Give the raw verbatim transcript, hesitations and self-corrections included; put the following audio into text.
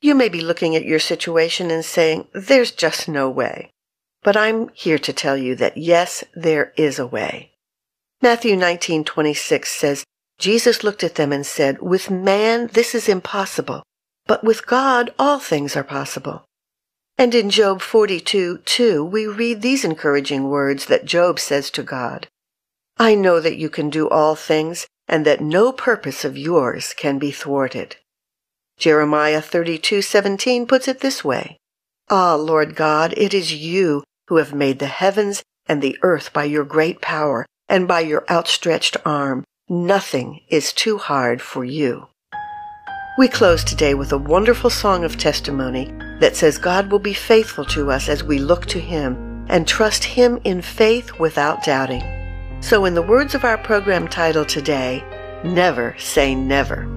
You may be looking at your situation and saying, there's just no way. But I'm here to tell you that yes, there is a way. Matthew nineteen twenty-six says, Jesus looked at them and said, with man this is impossible, but with God all things are possible. And in Job forty-two two, we read these encouraging words that Job says to God. I know that you can do all things, and that no purpose of yours can be thwarted. Jeremiah thirty-two seventeen puts it this way. Ah, Lord God, it is you who have made the heavens and the earth by your great power and by your outstretched arm. Nothing is too hard for you. We close today with a wonderful song of testimony that says God will be faithful to us as we look to Him and trust Him in faith without doubting. So in the words of our program title today, never say never.